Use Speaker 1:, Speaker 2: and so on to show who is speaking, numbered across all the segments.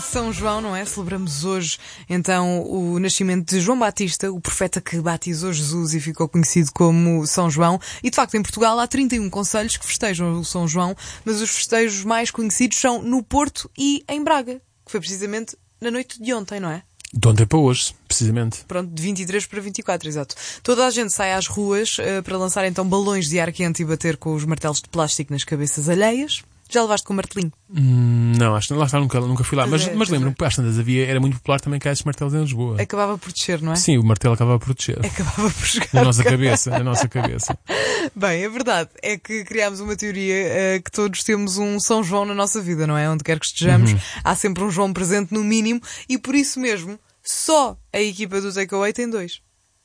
Speaker 1: São João, não é? Celebramos hoje, então, o nascimento de João Batista, o profeta que batizou Jesus e ficou conhecido como São João. E, de facto, em Portugal há 31 concelhos que festejam o São João, mas os festejos mais conhecidos são no Porto e em Braga, que foi precisamente na noite de ontem, não é?
Speaker 2: De ontem para hoje, precisamente.
Speaker 1: Pronto, de 23 para 24, exato. Toda a gente sai às ruas para lançar então balões de ar quente e bater com os martelos de plástico nas cabeças alheias. Já levaste com o martelinho?
Speaker 2: Não, acho que lá está, nunca fui lá.
Speaker 1: Pois
Speaker 2: Mas lembro-me que às tantas era muito popular também cá esses martelos em Lisboa.
Speaker 1: Acabava por descer, não é?
Speaker 2: Sim, o martelo acabava por descer.
Speaker 1: Acabava por chegar.
Speaker 2: Na nossa cabeça.
Speaker 1: Bem, a verdade é que criámos uma teoria que todos temos um São João na nossa vida, não é? Onde quer que estejamos, há sempre um João presente no mínimo e por isso mesmo, só a equipa do Takeaway tem 2.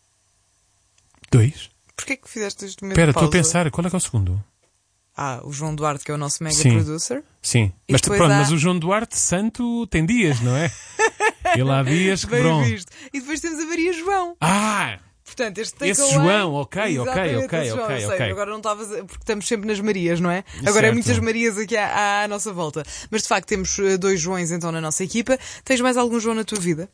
Speaker 2: 2?
Speaker 1: Porquê que fizeste este momento?
Speaker 2: Espera,
Speaker 1: de pausa?
Speaker 2: estou a pensar, qual é que é o segundo?
Speaker 1: O João Duarte, que é o nosso mega
Speaker 2: Sim.
Speaker 1: producer.
Speaker 2: Sim,
Speaker 1: E
Speaker 2: mas
Speaker 1: depois
Speaker 2: pronto,
Speaker 1: há-
Speaker 2: mas o João Duarte Santo tem dias, não é? Ele há dias que
Speaker 1: Bem
Speaker 2: pronto.
Speaker 1: visto. E depois temos a Maria João.
Speaker 2: Portanto,
Speaker 1: este Takeaway...
Speaker 2: esse João, ok.
Speaker 1: Exatamente, esse João, eu sei, agora não estavas... Porque estamos sempre nas Marias, não é? Agora
Speaker 2: Certo.
Speaker 1: é muitas Marias aqui à nossa volta. Mas de facto temos 2 Joões então na nossa equipa. Tens mais algum João na tua vida?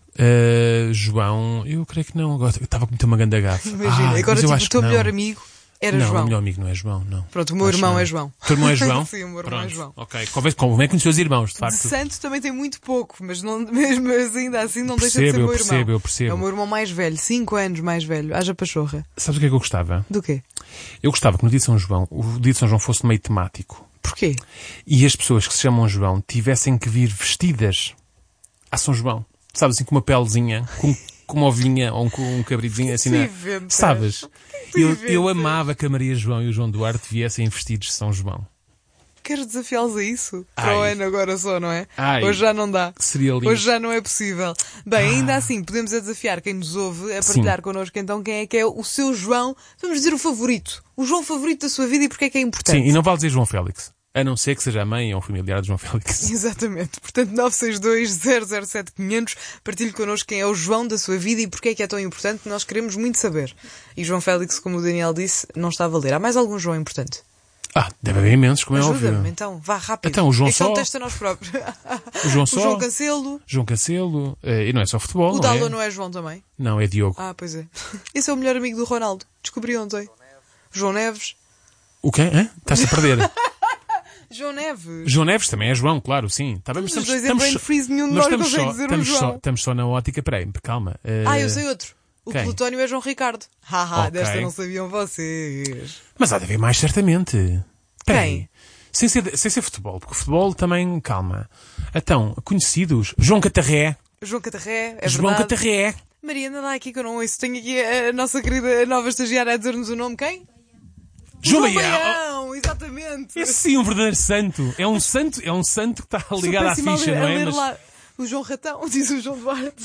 Speaker 2: João, eu creio que não. Agora eu estava com uma grande gafe.
Speaker 1: Imagina, agora
Speaker 2: mas eu
Speaker 1: tipo,
Speaker 2: acho
Speaker 1: o teu
Speaker 2: que não.
Speaker 1: melhor amigo era
Speaker 2: Não,
Speaker 1: João.
Speaker 2: o melhor amigo não é João, não.
Speaker 1: Pronto, o meu
Speaker 2: Acho
Speaker 1: irmão
Speaker 2: não.
Speaker 1: é João.
Speaker 2: O teu irmão é João?
Speaker 1: Sim, o meu irmão é João.
Speaker 2: Ok, como é que conheceu os irmãos, de
Speaker 1: De
Speaker 2: facto?
Speaker 1: santo também tem muito pouco, mas ainda assim não deixa de ser meu irmão.
Speaker 2: Eu percebo.
Speaker 1: É o meu irmão mais velho, 5 anos mais velho. Haja pachorra.
Speaker 2: Sabes o que é que eu gostava?
Speaker 1: Do quê?
Speaker 2: Eu gostava que no dia de São João, o dia de São João fosse meio temático.
Speaker 1: Porquê?
Speaker 2: E as pessoas que se chamam João tivessem que vir vestidas a São João. Sabes, assim com uma pelezinha, com uma ovelhinha ou com um cabritozinho assim na... Sabes? Eu amava que a Maria João e o João Duarte viessem vestidos de São João.
Speaker 1: Queres desafiá-los a isso? Para o ano agora só, não é?
Speaker 2: Ai.
Speaker 1: Hoje já não dá.
Speaker 2: Seria lindo.
Speaker 1: Hoje já não é possível. Bem, ainda assim, podemos desafiar quem nos ouve a partilhar connosco então quem é que é o seu João, vamos dizer o favorito. O João favorito da sua vida e porque é que é importante.
Speaker 2: Sim, e não vale dizer João Félix. A não ser que seja a mãe ou familiar de João Félix.
Speaker 1: Exatamente. Portanto, 962-007-500. Partilhe connosco quem é o João da sua vida e porque é que é tão importante. Nós queremos muito saber. E João Félix, como o Daniel disse, não está a valer. Há mais algum João importante?
Speaker 2: Deve haver imensos, como é
Speaker 1: Ajuda-me,
Speaker 2: óbvio.
Speaker 1: então. Vá, rápido.
Speaker 2: Então, o João
Speaker 1: Este é
Speaker 2: só.
Speaker 1: um teste a nós próprios.
Speaker 2: O João
Speaker 1: O
Speaker 2: só.
Speaker 1: João Cancelo.
Speaker 2: João Cancelo. E não é só futebol,
Speaker 1: O
Speaker 2: não
Speaker 1: Dalo
Speaker 2: é?
Speaker 1: não é João também?
Speaker 2: Não, é Diogo.
Speaker 1: Pois é. Esse é o melhor amigo do Ronaldo. Descobri ontem. João Neves.
Speaker 2: O quê? Estás a perder.
Speaker 1: João Neves.
Speaker 2: João Neves também é João, claro, sim. Tá bem, mas
Speaker 1: Os dois em brain freeze, nenhum de nós consegue dizer o João.
Speaker 2: Estamos só na ótica. Peraí, calma.
Speaker 1: Eu sei outro. O
Speaker 2: Quem?
Speaker 1: Plutónio é João Ricardo.
Speaker 2: Ok.
Speaker 1: Desta não sabiam vocês.
Speaker 2: Mas há de haver mais, certamente. Peraí.
Speaker 1: Quem?
Speaker 2: Sem ser futebol, porque o futebol também, calma. Então, conhecidos. João Catarré.
Speaker 1: João Catarré, é
Speaker 2: João
Speaker 1: verdade.
Speaker 2: Catarré.
Speaker 1: Maria, anda lá aqui que eu não ouço. Tenho aqui a nossa querida nova estagiária a dizer-nos o nome. Quem?
Speaker 2: João
Speaker 1: Baião,
Speaker 2: Baião.
Speaker 1: exatamente.
Speaker 2: Esse sim, um verdadeiro santo. É um santo que está ligado à
Speaker 1: Péssima
Speaker 2: ficha,
Speaker 1: a ler,
Speaker 2: não
Speaker 1: a
Speaker 2: é?
Speaker 1: ler
Speaker 2: Mas
Speaker 1: lá. O João Ratão, diz o João Duarte.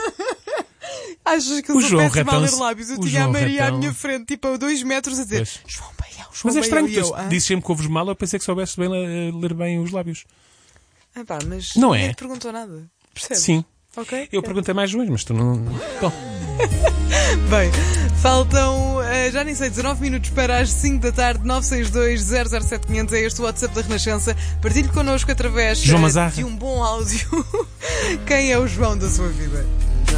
Speaker 1: Achas que eu
Speaker 2: O
Speaker 1: sou
Speaker 2: João
Speaker 1: péssima a ler
Speaker 2: Ratão-
Speaker 1: lábios? Eu
Speaker 2: o
Speaker 1: tinha a
Speaker 2: João
Speaker 1: Maria à
Speaker 2: Ratão-
Speaker 1: minha frente, tipo a 2 metros, a dizer
Speaker 2: Pois.
Speaker 1: João Baião, João
Speaker 2: Mas é estranho,
Speaker 1: Baião.
Speaker 2: porque dizes sempre que ouves mal, eu pensei que soubesses bem ler bem os lábios.
Speaker 1: Mas
Speaker 2: Não
Speaker 1: ninguém
Speaker 2: é?
Speaker 1: te perguntou nada. Percebes?
Speaker 2: Sim.
Speaker 1: Ok?
Speaker 2: Eu perguntei mais Joões, mas tu não... Bom,
Speaker 1: Bem, faltam, já nem sei, 19 minutos para as 5 da tarde, 962-007-500 é este o WhatsApp da Renascença. Partilhe connosco através
Speaker 2: João Mazarra.
Speaker 1: de um bom áudio. Quem é o João da sua vida?